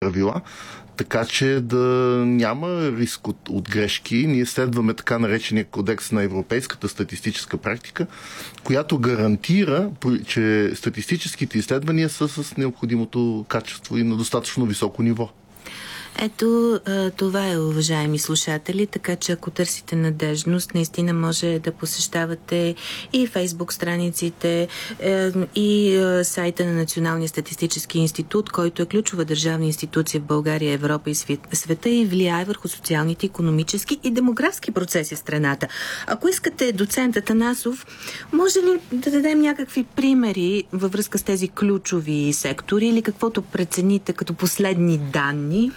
правила, така че да няма риск от грешки. Ние следваме така наречения кодекс на европейската статистическа практика, която гарантира, че статистическите изследвания са с необходимото качество и на достатъчно високо ниво. Ето, това е, уважаеми слушатели, така че ако търсите надежност, наистина може да посещавате и Фейсбук страниците, и сайта на Националния статистически институт, който е ключова държавна институция в България, Европа и света и влияе върху социалните, икономически и демографски процеси в страната. Ако искате, доцент Атанасов, може ли да дадем някакви примери във връзка с тези ключови сектори или каквото прецените като последни данни?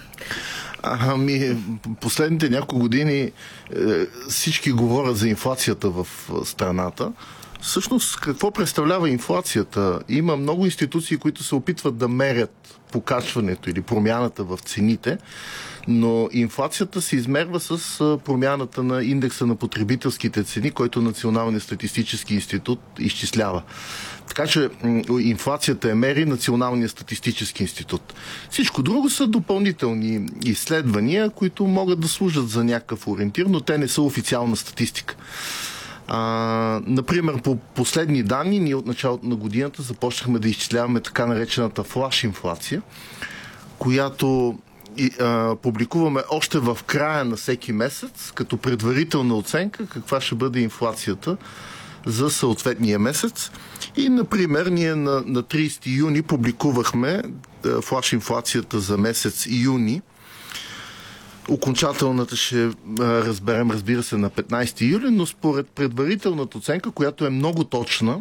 Последните няколко години всички говорят за инфлацията в страната. Всъщност, какво представлява инфлацията? Има много институции, които се опитват да мерят покачването или промяната в цените, но инфлацията се измерва с промяната на индекса на потребителските цени, който Националният статистически институт изчислява. Така че инфлацията е мери Националния статистически институт. Всичко друго са допълнителни изследвания, които могат да служат за някакъв ориентир, но те не са официална статистика. Например, по последни данни, ние от началото на годината започнахме да изчисляваме така наречената флаш инфлация, която публикуваме още в края на всеки месец, като предварителна оценка каква ще бъде инфлацията за съответния месец. И, например, ние на 30 юни публикувахме флаш инфлацията за месец юни. Окончателната ще разберем, разбира се, на 15 юли, но според предварителната оценка, която е много точна,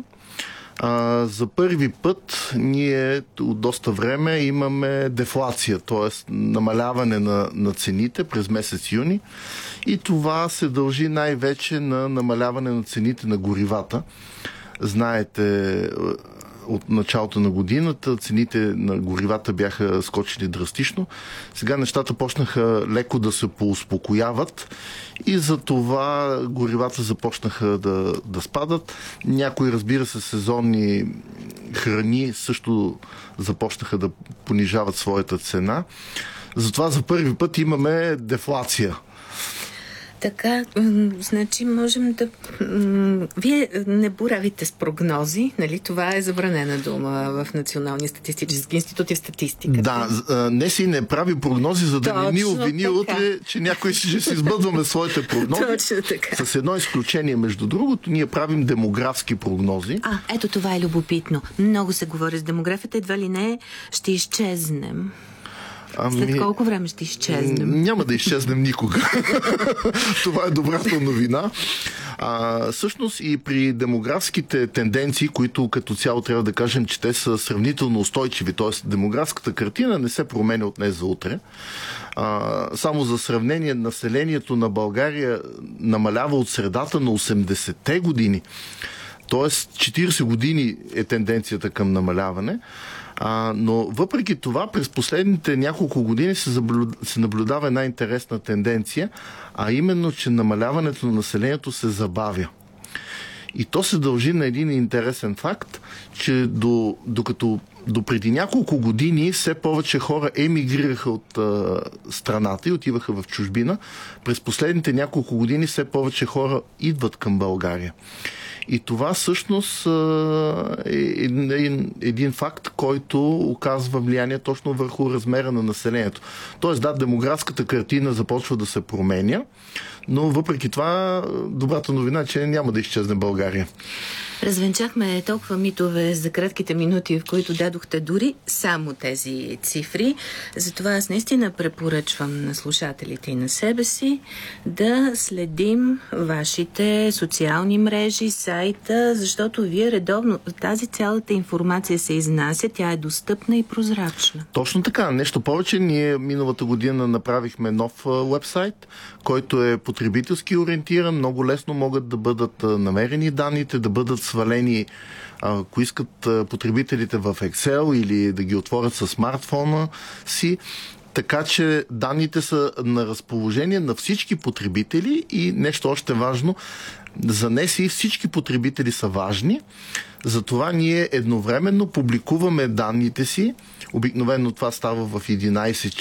за първи път ние от доста време имаме дефлация, т.е. намаляване на цените през месец юни, и това се дължи най-вече на намаляване на цените на горивата. Знаете, от началото на годината цените на горивата бяха скочили драстично. Сега нещата почнаха леко да се поуспокояват и за това горивата започнаха да спадат. Някои, разбира се, сезонни храни също започнаха да понижават своята цена. Затова за първи път имаме дефлация. Така, значи можем да... Вие не боравите с прогнози, нали? Това е забранена дума в Националния статистически институт и в статистиката. Да, не си не прави прогнози, за да не ни обвини утре, че някой ще си сбъдваме своите прогнози. Точно така. С едно изключение, между другото, ние правим демографски прогнози. Ето това е любопитно. Много се говори с демографията, едва ли не ще изчезнем. След колко време ще изчезнем? Няма да изчезнем никога. Това е добрата новина. Всъщност и при демографските тенденции, които като цяло трябва да кажем, че те са сравнително устойчиви, т.е. демографската картина не се променя от днес за утре. Само за сравнение, населението на България намалява от средата на 80-те години. Тоест 40 години е тенденцията към намаляване. Но въпреки това, през последните няколко години се наблюдава една интересна тенденция, а именно, че намаляването на населението се забавя. И то се дължи на един интересен факт, че докато до преди няколко години все повече хора емигрираха от страната и отиваха в чужбина, през последните няколко години все повече хора идват към България. И това всъщност е един факт, който оказва влияние точно върху размера на населението. Тоест, да, демографската картина започва да се променя, но въпреки това добрата новина е, че няма да изчезне България. Развенчахме толкова митове за кратките минути, в които дадохте дори само тези цифри. Затова аз наистина препоръчвам на слушателите и на себе си да следим вашите социални мрежи, сайта, защото вие редовно тази цялата информация се изнася, тя е достъпна и прозрачна. Точно така. Нещо повече, ние миналата година направихме нов уебсайт, който е потребителски ориентиран. Много лесно могат да бъдат намерени данните, да бъдат свалени, ако искат потребителите в Excel или да ги отворят със смартфона си. Така че данните са на разположение на всички потребители и нещо още важно, за НСИ всички потребители са важни. Затова ние едновременно публикуваме данните си. Обикновено това става в 11